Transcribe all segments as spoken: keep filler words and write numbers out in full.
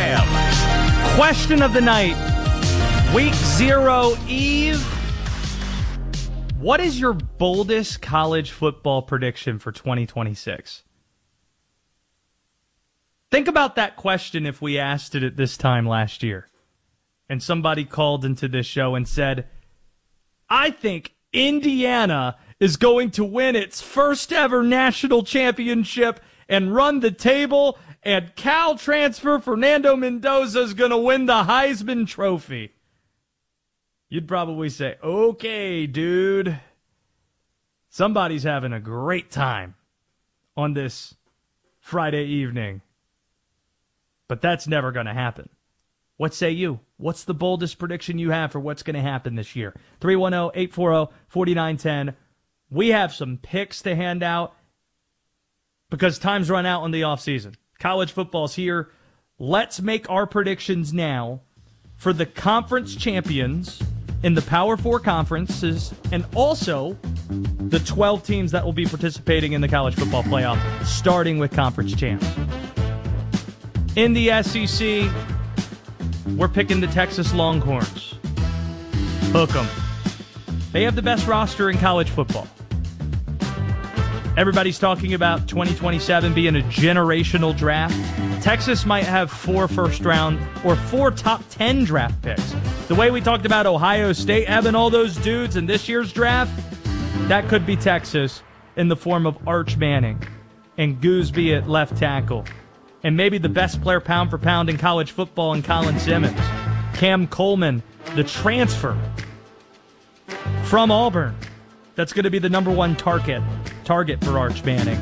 Rams. Question of the night. Week zero eve. What is your boldest college football prediction for twenty twenty-six? Think about that question if we asked it at this time last year. And somebody called into this show and said, I think Indiana is going to win its first ever national championship and run the table, and Cal transfer Fernando Mendoza is going to win the Heisman Trophy. You'd probably say, okay, dude. Somebody's having a great time on this Friday evening. But that's never going to happen. What say you? What's the boldest prediction you have for what's going to happen this year? three one zero, eight four zero, four nine one zero. We have some picks to hand out because time's run out on the offseason. College football's here. Let's make our predictions now for the conference champions in the Power Four conferences, and also the twelve teams that will be participating in the college football playoff, starting with conference champs. In the S E C, we're picking the Texas Longhorns. Hook 'em. They have the best roster in college football. Everybody's talking about twenty twenty-seven being a generational draft. Texas might have four first-round or four top ten draft picks. The way we talked about Ohio State having all those dudes in this year's draft, that could be Texas in the form of Arch Manning and Gooseby at left tackle. And maybe the best player pound for pound in college football in Colin Simmons. Cam Coleman, the transfer from Auburn. That's going to be the number one target, target for Arch Manning.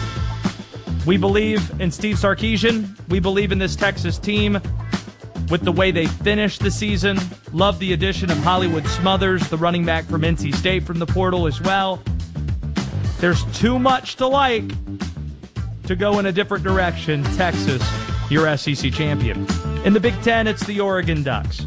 We believe in Steve Sarkisian. We believe in this Texas team with the way they finished the season. Love the addition of Hollywood Smothers, the running back from N C State from the portal as well. There's too much to like to go in a different direction. Texas, your S E C champion. In the Big Ten, it's the Oregon Ducks.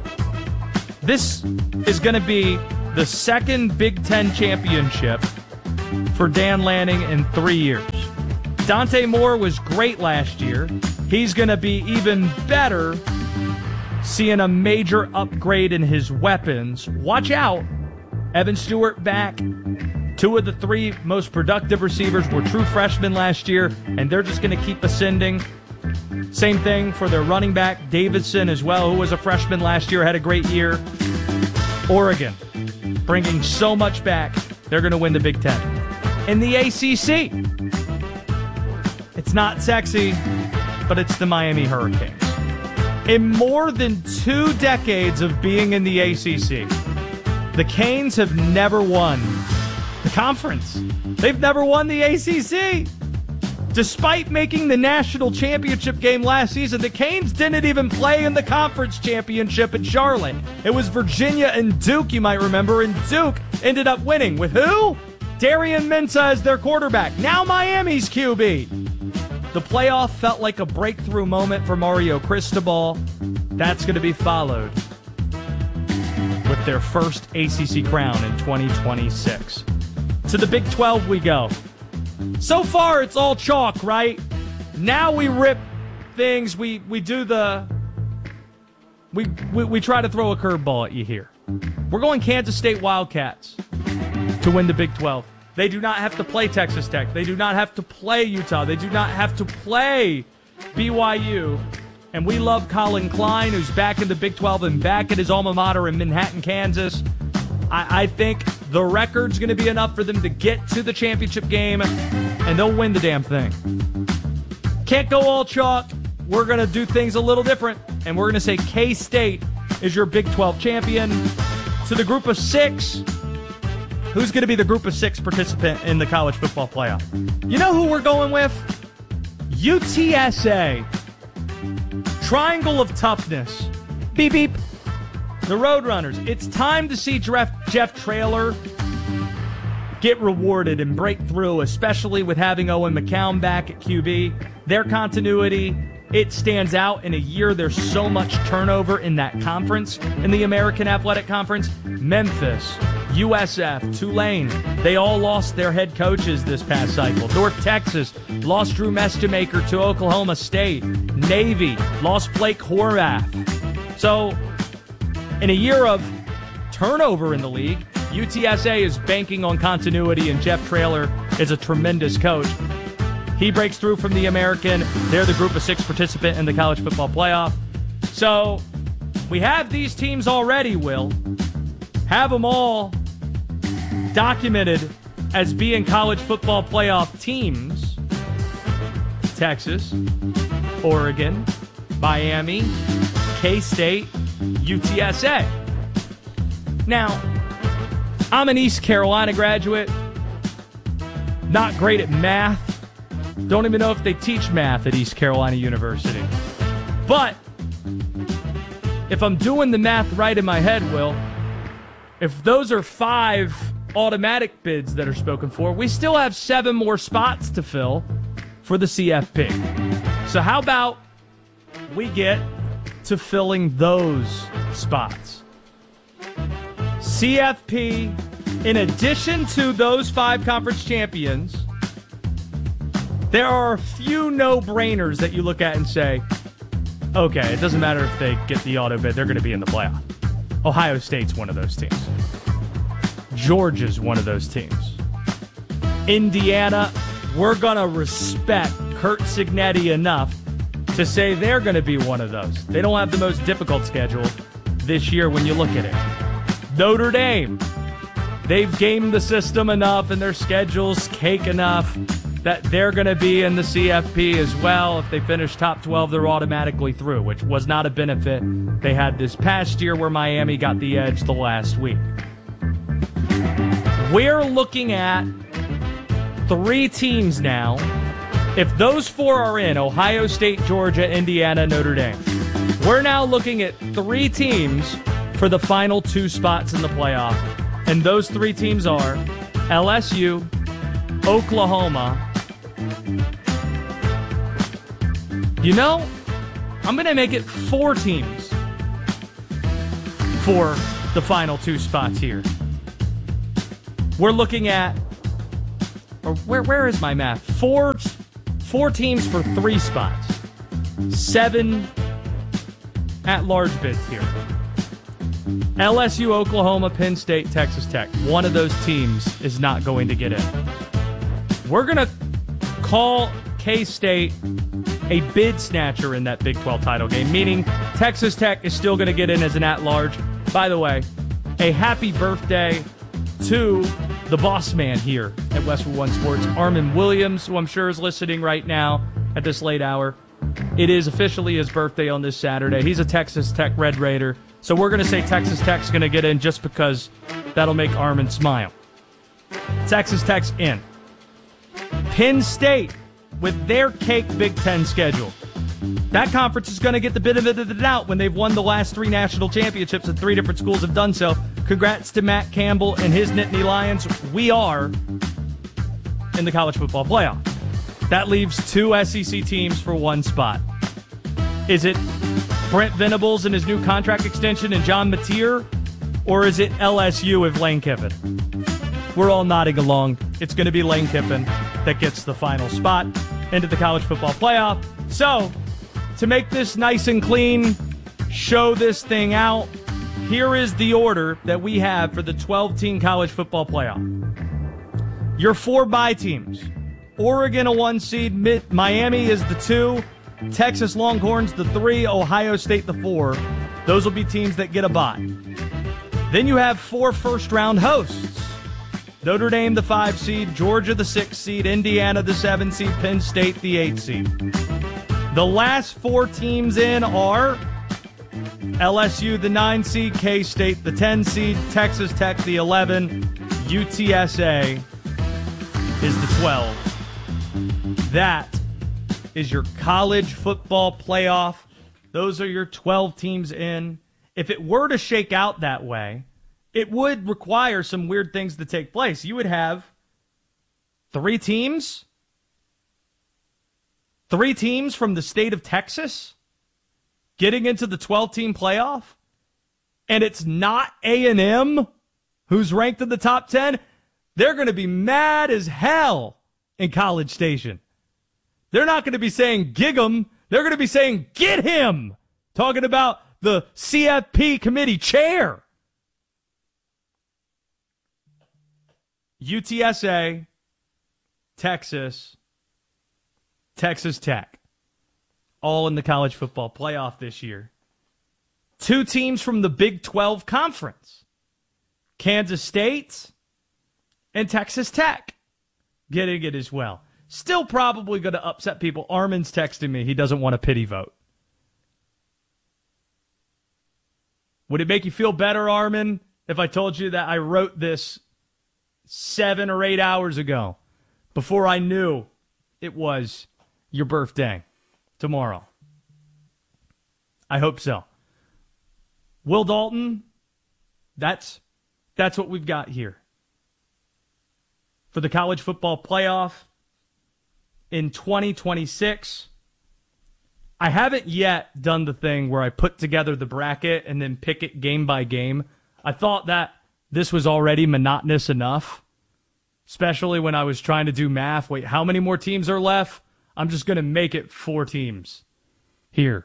This is going to be the second Big Ten championship for Dan Lanning in three years. Dante Moore was great last year. He's going to be even better, seeing a major upgrade in his weapons. Watch out. Evan Stewart back. Two of the three most productive receivers were true freshmen last year, and they're just going to keep ascending. Same thing for their running back, Davidson, as well, who was a freshman last year, had a great year. Oregon, bringing so much back, they're going to win the Big Ten. In the A C C, it's not sexy, but it's the Miami Hurricanes. In more than two decades of being in the A C C, the Canes have never won the conference. They've never won the A C C. Despite making the national championship game last season, the Canes didn't even play in the conference championship in Charlotte. It was Virginia and Duke, you might remember, and Duke ended up winning. With who? Darian Mensah as their quarterback. Now Miami's Q B. The playoff felt like a breakthrough moment for Mario Cristobal. That's going to be followed with their first A C C crown in twenty twenty-six. To the Big twelve we go. So far, it's all chalk, right? Now we rip things. We we do the... We, we, we try to throw a curveball at you here. We're going Kansas State Wildcats to win the Big twelve. They do not have to play Texas Tech. They do not have to play Utah. They do not have to play B Y U. And we love Colin Klein, who's back in the Big twelve and back at his alma mater in Manhattan, Kansas. I, I think the record's going to be enough for them to get to the championship game, and they'll win the damn thing. Can't go all chalk. We're going to do things a little different, and we're going to say K-State is your Big twelve champion. To the group of six, who's going to be the group of six participant in the college football playoff? You know who we're going with? U T S A. Triangle of toughness. Beep, beep. The Roadrunners. It's time to see Jeff, Jeff Traylor get rewarded and break through, especially with having Owen McCown back at Q B. Their continuity, it stands out in a year there's so much turnover in that conference, in the American Athletic Conference. Memphis, U S F, Tulane, they all lost their head coaches this past cycle. North Texas lost Drew Mestemaker to Oklahoma State. Navy lost Blake Horvath. So, in a year of turnover in the league, U T S A is banking on continuity, and Jeff Traylor is a tremendous coach. He breaks through from the American. They're the group of six participant in the college football playoff. So, we have these teams already, Will. Have them all documented as being college football playoff teams. Texas, Oregon, Miami, K-State, U T S A. Now, I'm an East Carolina graduate, not great at math. Don't even know if they teach math at East Carolina University. But if I'm doing the math right in my head, Will, if those are five automatic bids that are spoken for, we still have seven more spots to fill for the C F P. So how about we get to filling those spots? C F P, in addition to those five conference champions, there are a few no-brainers that you look at and say, okay, it doesn't matter if they get the auto bid, they're going to be in the playoff. Ohio State's one of those teams. Georgia's one of those teams. Indiana, we're going to respect Kurt Cignetti enough to say they're going to be one of those. They don't have the most difficult schedule this year when you look at it. Notre Dame, they've gamed the system enough and their schedule's cake enough that they're going to be in the C F P as well. If they finish top twelve, they're automatically through, which was not a benefit they had this past year where Miami got the edge the last week. We're looking at three teams now. If those four are in, Ohio State, Georgia, Indiana, Notre Dame, we're now looking at three teams for the final two spots in the playoff. And those three teams are L S U, Oklahoma. You know, I'm going to make it four teams for the final two spots here. We're looking at, or where where is my math? Four, four teams for three spots. Seven at-large bids here. L S U, Oklahoma, Penn State, Texas Tech. One of those teams is not going to get in. We're going to call K-State a bid snatcher in that Big twelve title game, meaning Texas Tech is still going to get in as an at-large. By the way, a happy birthday to the boss man here at Westwood One Sports, Armin Williams, who I'm sure is listening right now at this late hour. It is officially his birthday on this Saturday. He's a Texas Tech Red Raider, so we're going to say Texas Tech's going to get in just because that'll make Armin smile. Texas Tech's in. Penn State, with their cake Big Ten schedule, that conference is going to get the benefit of the doubt when they've won the last three national championships and three different schools have done so. Congrats to Matt Campbell and his Nittany Lions. We are in the college football playoff. That leaves two S E C teams for one spot. Is it Brent Venables and his new contract extension and John Mateer, or is it L S U with Lane Kiffin? We're all nodding along. It's going to be Lane Kiffin that gets the final spot into the college football playoff. So, to make this nice and clean, show this thing out, here is the order that we have for the twelve-team college football playoff. Your four bye teams. Oregon, a one seed. Miami is the two. Texas Longhorns, the three. Ohio State, the four. Those will be teams that get a bye. Then you have four first-round hosts. Notre Dame, the five seed. Georgia, the six seed. Indiana, the seven seed. Penn State, the eight seed. The last four teams in are L S U, the nine seed. K-State, the ten seed. Texas Tech, the eleven. U T S A is the twelve. That is your college football playoff. Those are your twelve teams in. If it were to shake out that way, it would require some weird things to take place. You would have three teams, three teams from the state of Texas getting into the twelve-team playoff, and it's not A and M who's ranked in the top ten, they're going to be mad as hell in College Station. They're not going to be saying gig 'em. They're going to be saying get him. Talking about the C F P committee chair. U T S A, Texas, Texas Tech, all in the college football playoff this year. Two teams from the Big twelve Conference, Kansas State and Texas Tech, getting it as well. Still probably going to upset people. Armin's texting me. He doesn't want a pity vote. Would it make you feel better, Armin, if I told you that I wrote this seven or eight hours ago before I knew it was your birthday tomorrow? I hope so. Will Dalton, that's that's what we've got here for the college football playoff in twenty twenty-six. I haven't yet done the thing where I put together the bracket and then pick it game by game. I thought that this was already monotonous enough, especially when I was trying to do math. Wait, how many more teams are left? I'm just going to make it four teams here.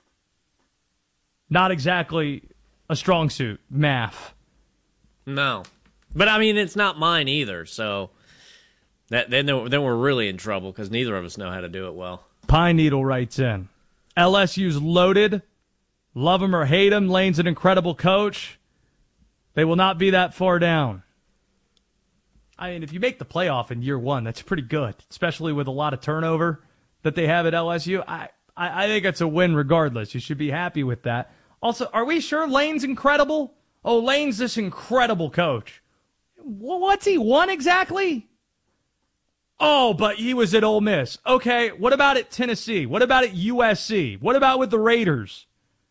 Not exactly a strong suit, math. No. But, I mean, it's not mine either, so that then, then we're really in trouble because neither of us know how to do it well. Pine Needle writes in, L S U's loaded. Love him or hate him, Lane's an incredible coach. They will not be that far down. I mean, if you make the playoff in year one, that's pretty good, especially with a lot of turnover that they have at L S U. I, I, I think it's a win regardless. You should be happy with that. Also, are we sure Lane's incredible? Oh, Lane's this incredible coach. What's he won exactly? Oh, but he was at Ole Miss. Okay, what about at Tennessee? What about at U S C? What about with the Raiders?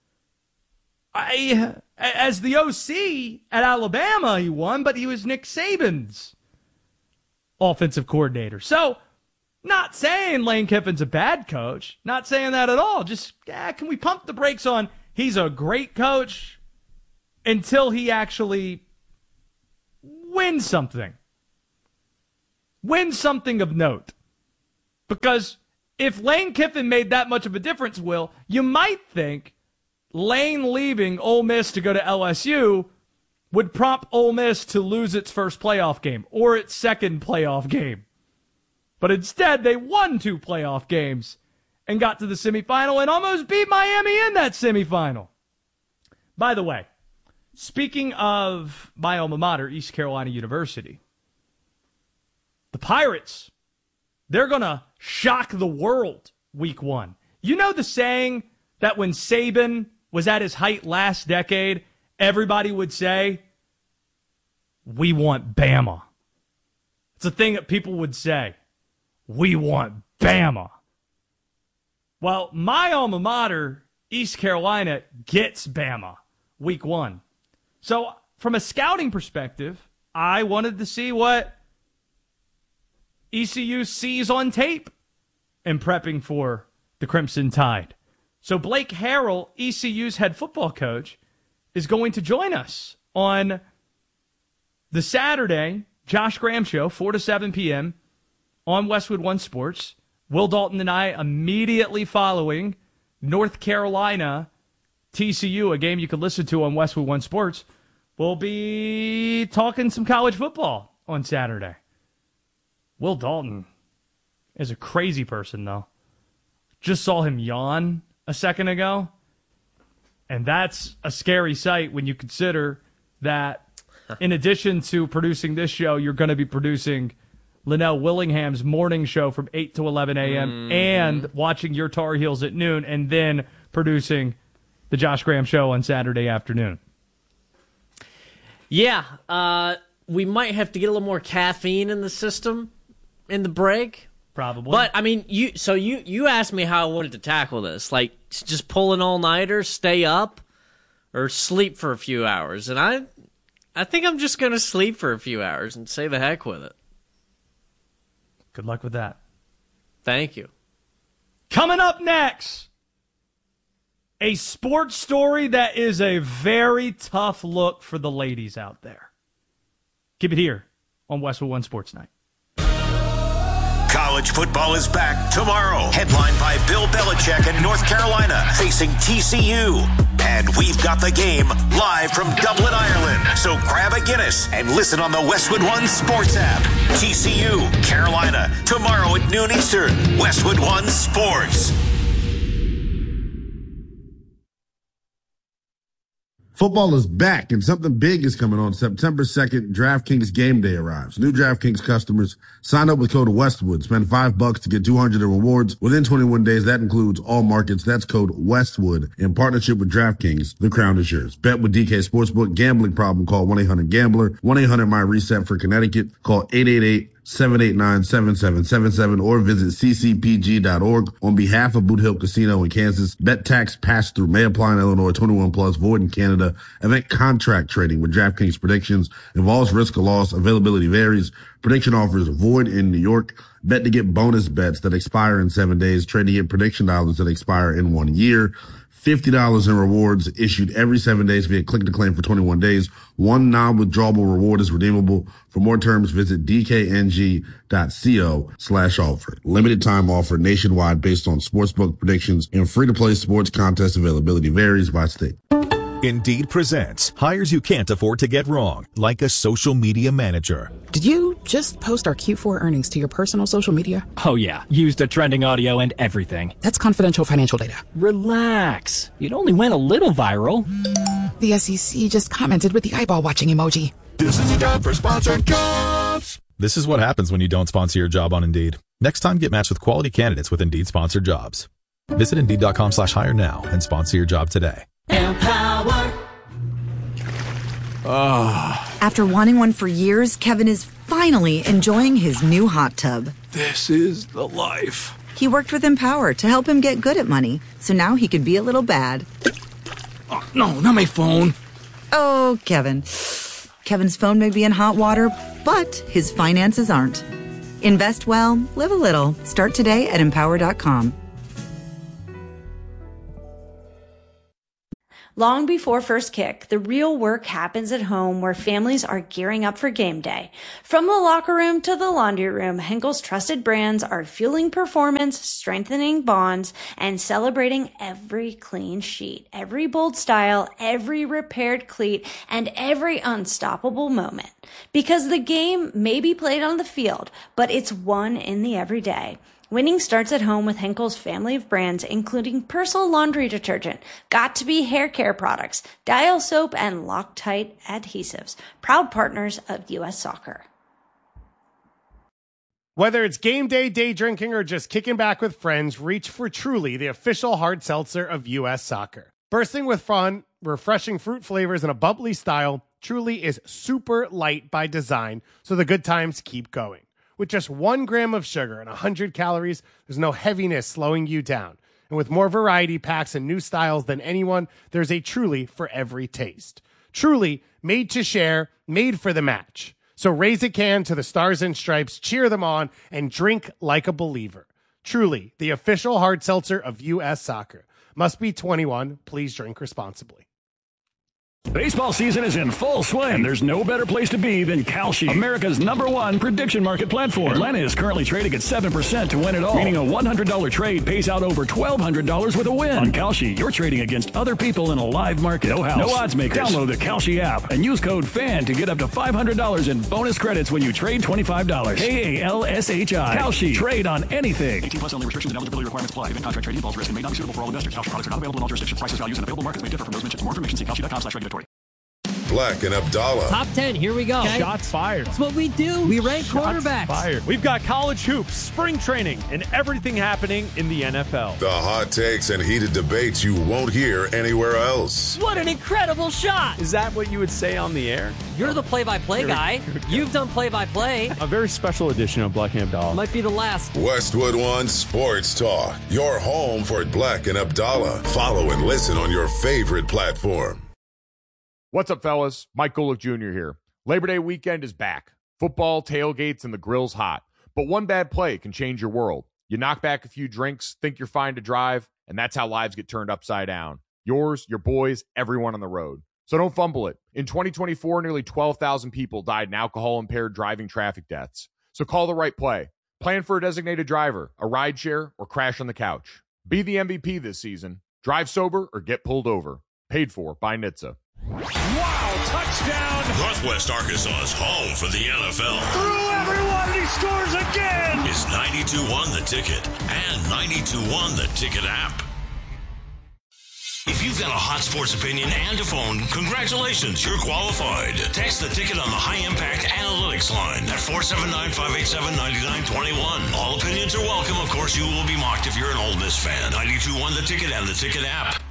I, as the O C at Alabama, he won, but he was Nick Saban's offensive coordinator. So, not saying Lane Kiffin's a bad coach. Not saying that at all. Just, yeah, can we pump the brakes on he's a great coach until he actually wins something? Win something of note. Because if Lane Kiffin made that much of a difference, Will, you might think Lane leaving Ole Miss to go to L S U would prompt Ole Miss to lose its first playoff game or its second playoff game. But instead, they won two playoff games and got to the semifinal and almost beat Miami in that semifinal. By the way, speaking of my alma mater, East Carolina University, the Pirates, they're going to shock the world week one. You know the saying that when Saban was at his height last decade, everybody would say, we want Bama. It's a thing that people would say. We want Bama. Well, my alma mater, East Carolina, gets Bama week one. So from a scouting perspective, I wanted to see what E C U sees on tape in prepping for the Crimson Tide. So Blake Harrell, E C U's head football coach, is going to join us on the Saturday Josh Graham Show, four to seven p.m. on Westwood One Sports. Will Dalton and I immediately following North Carolina T C U, a game you can listen to on Westwood One Sports. We'll be talking some college football on Saturday. Will Dalton is a crazy person, though. Just saw him yawn a second ago. And that's a scary sight when you consider that in addition to producing this show, you're going to be producing Linnell Willingham's morning show from eight to eleven a.m. Mm-hmm. and watching your Tar Heels at noon, and then producing the Josh Graham Show on Saturday afternoon. Yeah, uh, we might have to get a little more caffeine in the system in the break. Probably. But, I mean, you. so you, you asked me how I wanted to tackle this. Like, just pull an all-nighter, stay up, or sleep for a few hours. And I I think I'm just going to sleep for a few hours and say the heck with it. Good luck with that. Thank you. Coming up next, a sports story that is a very tough look for the ladies out there. Keep it here on Westwood One Sports Night. College football is back tomorrow. Headlined by Bill Belichick and North Carolina facing T C U. And we've got the game live from Dublin, Ireland. So grab a Guinness and listen on the Westwood One Sports app. T C U, Carolina, tomorrow at noon Eastern. Westwood One Sports. Football is back, and something big is coming on September second. DraftKings Game Day arrives. New DraftKings customers sign up with code Westwood. Spend five bucks to get two hundred in rewards within twenty-one days. That includes all markets. That's code Westwood in partnership with DraftKings. The crown is yours. Bet with D K Sportsbook. Gambling problem? Call one eight hundred gambler. one eight hundred my reset for Connecticut. Call eight eight eight seven eight nine seven seven seven seven or visit c c p g dot org. On behalf of Boot Hill Casino in Kansas, bet tax pass through may apply in Illinois, twenty-one plus, void in Canada. Event contract trading with DraftKings predictions involves risk of loss. Availability varies. Prediction offers void in New York. Bet to get bonus bets that expire in seven days. Trade to get prediction dollars that expire in one year. fifty dollars in rewards issued every seven days via click to claim for twenty-one days. One non-withdrawable reward is redeemable. For more terms, visit dkng.co slash offer. Limited time offer nationwide based on sportsbook predictions and free-to-play sports contest availability varies by state. Indeed presents hires you can't afford to get wrong, like a social media manager. Did you just post our Q four earnings to your personal social media? Oh yeah, used the trending audio and everything. That's confidential financial data. Relax. It only went a little viral. The S E C just commented with the eyeball watching emoji. This is a job for sponsored jobs. This is what happens when you don't sponsor your job on Indeed. Next time, get matched with quality candidates with Indeed sponsored jobs. Visit Indeed.com slash hire now and sponsor your job today. Empower. Oh. After wanting one for years, Kevin is finally enjoying his new hot tub. This is the life. He worked with Empower to help him get good at money, so now he could be a little bad. Oh, no, not my phone. Oh, Kevin. Kevin's phone may be in hot water, but his finances aren't. Invest well, live a little. Start today at empower dot com. Long before first kick, the real work happens at home where families are gearing up for game day. From the locker room to the laundry room, Henkel's trusted brands are fueling performance, strengthening bonds, and celebrating every clean sheet, every bold style, every repaired cleat, and every unstoppable moment. Because the game may be played on the field, but it's won in the everyday. Winning starts at home with Henkel's family of brands, including Persil laundry detergent, Got to Be hair care products, Dial soap, and Loctite adhesives. Proud partners of U S Soccer. Whether it's game day, day drinking, or just kicking back with friends, reach for Truly, the official hard seltzer of U S Soccer. Bursting with fun, refreshing fruit flavors, and a bubbly style, Truly is super light by design, so the good times keep going. With just one gram of sugar and one hundred calories, there's no heaviness slowing you down. And with more variety packs and new styles than anyone, there's a Truly for every taste. Truly, made to share, made for the match. So raise a can to the Stars and Stripes, cheer them on, and drink like a believer. Truly, the official hard seltzer of U S Soccer. Must be twenty-one. Please drink responsibly. Baseball season is in full swing, and there's no better place to be than Kalshi, America's number one prediction market platform. Atlanta is currently trading at seven percent to win it all, meaning a one hundred dollars trade pays out over twelve hundred dollars with a win. On Kalshi, you're trading against other people in a live market. No house, no odds makers. Download the Kalshi app and use code FAN to get up to five hundred dollars in bonus credits when you trade twenty-five dollars. K A L S H I. Kalshi. Trade on anything. eighteen plus only. Restrictions and eligibility requirements apply. Event contract trading involves risk and may not be suitable for all investors. Kalshi products are not available in all jurisdictions. Prices, values, and available markets may differ from those mentioned. For more information, see kalshi dot com slash regulatory. Black and Abdallah. Top ten, here we go. Okay. Shots fired. That's what we do. We rank Shots quarterbacks. Fired. We've got college hoops, spring training, and everything happening in the N F L. The hot takes and heated debates you won't hear anywhere else. What an incredible shot. Is that what you would say on the air? You're the play-by-play guy. You've done play-by-play. A very special edition of Black and Abdallah. Might be the last. Westwood One Sports Talk. Your home for Black and Abdallah. Follow and listen on your favorite platform. What's up, fellas? Mike Golick Junior here. Labor Day weekend is back. Football, tailgates, and the grill's hot. But one bad play can change your world. You knock back a few drinks, think you're fine to drive, and that's how lives get turned upside down. Yours, your boys, everyone on the road. So don't fumble it. In twenty twenty-four, nearly twelve thousand people died in alcohol-impaired driving traffic deaths. So call the right play. Plan for a designated driver, a rideshare, or crash on the couch. Be the M V P this season. Drive sober or get pulled over. Paid for by N H T S A. Wow, touchdown! Northwest Arkansas's home for the N F L. Through everyone, he scores again! Is ninety-two one The Ticket and ninety-two one The Ticket app. If you've got a hot sports opinion and a phone, congratulations, you're qualified. Text The Ticket on the High Impact Analytics line at four seven nine, five eight seven, nine nine two one. All opinions are welcome. Of course, you will be mocked if you're an Ole Miss fan. ninety-two one The Ticket and The Ticket app.